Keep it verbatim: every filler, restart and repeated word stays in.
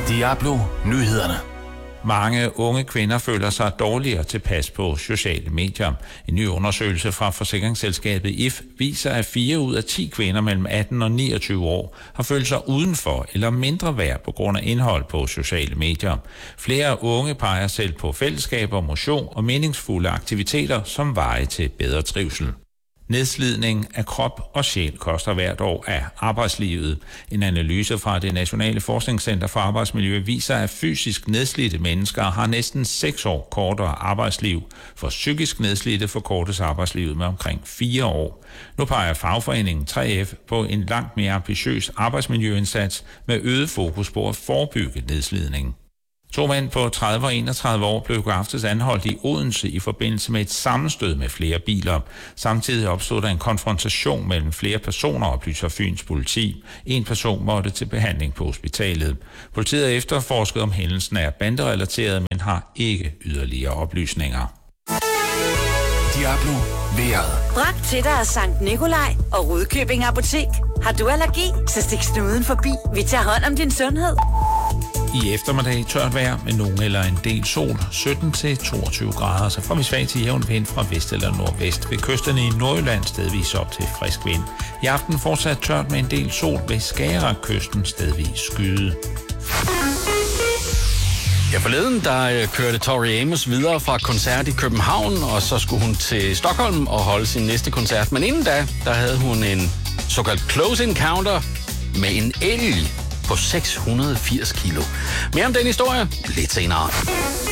Diablo Nyhederne. Mange unge kvinder føler sig dårligere tilpas på sociale medier. En ny undersøgelse fra forsikringsselskabet I F viser, at fire ud af ti kvinder mellem atten og niogtyve år har følt sig udenfor eller mindre værd på grund af indhold på sociale medier. Flere unge peger selv på fællesskaber, motion og meningsfulde aktiviteter som veje til bedre trivsel. Nedslidning af krop og sjæl koster hvert år af arbejdslivet. En analyse fra det Nationale Forskningscenter for Arbejdsmiljø viser, at fysisk nedslidte mennesker har næsten seks år kortere arbejdsliv. For psykisk nedslidte forkortes arbejdslivet med omkring fire år. Nu peger fagforeningen tre F på en langt mere ambitiøs arbejdsmiljøindsats med øget fokus på at forebygge nedslidning. To mænd på tredive og enogtredive år blev i går aftes anholdt i Odense i forbindelse med et sammenstød med flere biler. Samtidig opstod der en konfrontation mellem flere personer, oplyser Fyns politi. En person måtte til behandling på hospitalet. Politiet er efterforsket, om hændelsen er banderelateret, men har ikke yderligere oplysninger. Diablo Vejret. Bragt til dig af Sankt Nikolaj og Rudkøbing Apotek. Har du allergi, så stik snuden forbi. Vi tager hånd om din sundhed. I eftermiddag tørt vejr med nogen eller en del sol, sytten til toogtyve grader, så får vi svag til jævn vind fra vest eller nordvest. Ved kysterne i Nordjylland stedvis op til frisk vind. I aften fortsat tørt med en del sol, ved Skagerrak-kysten stedvis skyde. Ja, forleden der kørte Tori Amos videre fra koncert i København, og så skulle hun til Stockholm og holde sin næste koncert. Men inden da, der havde hun en såkaldt close encounter med en elg på seks hundrede og firs kilo. Mere om den historie lidt senere.